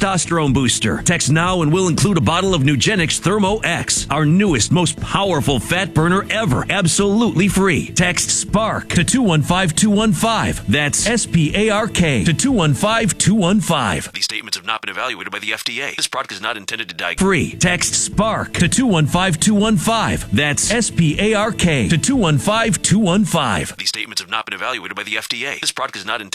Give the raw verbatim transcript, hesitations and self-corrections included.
testosterone booster. Text now and we'll include a bottle of Nugenix Thermo X, our newest, most powerful fat burner ever, absolutely free. Text SPARK to two one five two one five. That's S P A R K to two one five two one five. These statements have not been evaluated by the F D A. This product is not intended to diagnose. Free. Text SPARK to two one five two one five. That's S P A R K to two one five two one five. These statements have not been evaluated by the F D A. This product is not intended